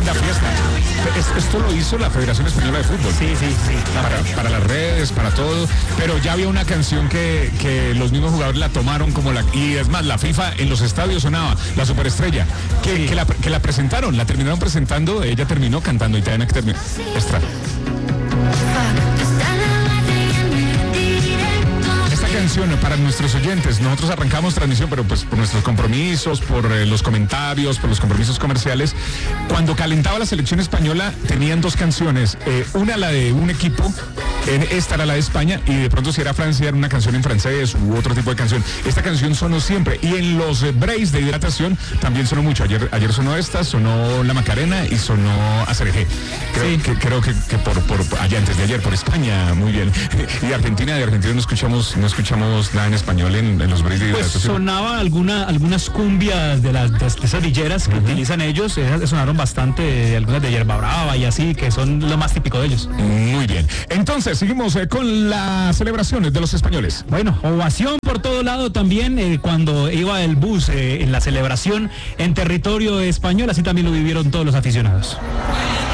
tremenda fiesta. Esto lo hizo la Federación Española de Fútbol. Sí. Para las redes, para todo, pero ya había una canción que los mismos jugadores la tomaron y es más, la FIFA en los estadios sonaba, la superestrella, que la presentaron, la terminaron presentando, ella terminó cantando y también que terminó. Extra. Canción para nuestros oyentes. Nosotros arrancamos transmisión, pero pues por nuestros compromisos, por los comentarios, por los compromisos comerciales. Cuando calentaba la selección española, tenían dos canciones. Una la de un equipo, esta era la de España, y de pronto si era Francia era una canción en francés u otro tipo de canción. Esta canción sonó siempre, y en los breaks de hidratación también sonó mucho. Ayer sonó esta, sonó La Macarena y sonó Acerejé. Creo que por allá antes de ayer, por España, muy bien. Y de Argentina no escuchamos nada en español en los breaks de hidratación. Pues sonaba algunas cumbias de esas villeras que utilizan ellos, esas sonaron bastante, algunas de Yerba Brava y así, que son lo más típico de ellos. Muy bien. Entonces, seguimos con las celebraciones de los españoles. Bueno, ovación por todo lado también cuando iba el bus en la celebración en territorio español, así también lo vivieron todos los aficionados.